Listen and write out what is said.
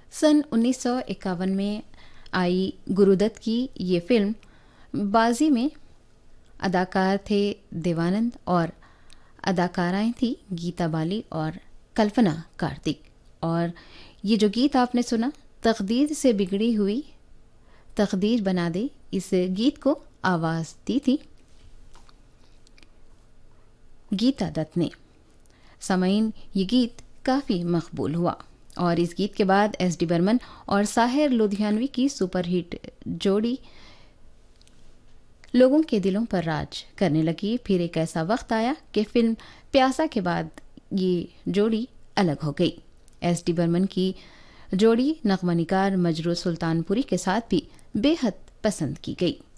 सन 1951 में आई गुरुदत्त की ये फिल्म बाजी में अदाकार थे देवानंद और अदाकाराएं थी गीता बाली और कल्पना कार्तिक। और ये जो गीत आपने सुना, तकदीर से बिगड़ी हुई तकदीर बना दे, इस गीत को आवाज़ दी थी गीता दत्त ने। सामईन, ये गीत काफ़ी मकबूल हुआ और इस गीत के बाद एस.डी. बर्मन और साहिर लुधियानवी की सुपरहिट जोड़ी लोगों के दिलों पर राज करने लगी। फिर एक ऐसा वक्त आया कि फिल्म प्यासा के बाद ये जोड़ी अलग हो गई। एस.डी. बर्मन की जोड़ी नगमा निगार मजरू सुल्तानपुरी के साथ भी बेहद पसंद की गई।